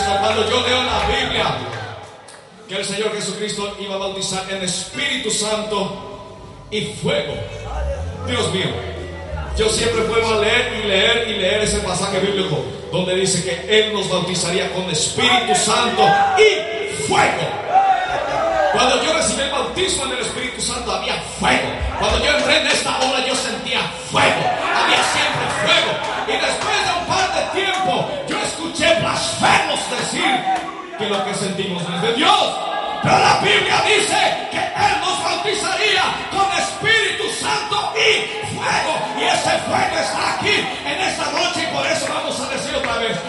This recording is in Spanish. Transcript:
Cuando yo leo en la Biblia que el Señor Jesucristo iba a bautizar en Espíritu Santo y fuego, Dios mío, yo siempre puedo leer ese pasaje bíblico donde dice que Él nos bautizaría con Espíritu Santo y fuego. Cuando yo recibí el bautismo en el Espíritu Santo había fuego. Cuando yo entré en esta hora yo sentía fuego. Había siempre fuego. Y después de un par de tiempo yo escuché blasfemos decir que lo que sentimos no es de Dios. Pero la Biblia dice que Él nos bautizaría con Espíritu Santo y fuego. Y ese fuego está aquí en esta noche y por eso vamos a decir otra vez: